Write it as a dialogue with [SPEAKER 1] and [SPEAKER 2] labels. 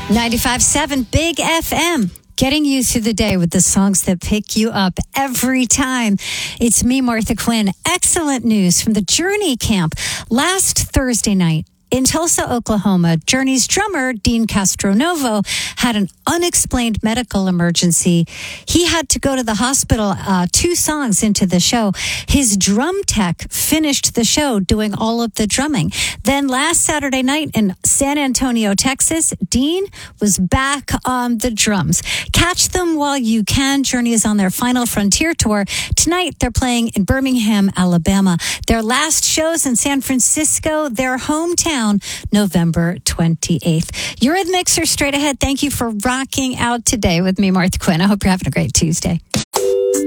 [SPEAKER 1] 95.7 Big FM. Getting you through the day with the songs that pick you up every time. It's me, Martha Quinn. Excellent news from the Journey camp. Last Thursday night in Tulsa, Oklahoma, Journey's drummer, Dean Castronovo, had an unexplained medical emergency. He had to go to the hospital 2 songs into the show. His drum tech finished the show doing all of the drumming. Then last Saturday night in San Antonio, Texas, Dean was back on the drums. Catch them while you can. Journey is on their final Frontier tour. Tonight, they're playing in Birmingham, Alabama. Their last shows in San Francisco, their hometown, November 28th. You're at Mixer straight ahead. Thank you for rocking out today with me, Martha Quinn. I hope you're having a great Tuesday.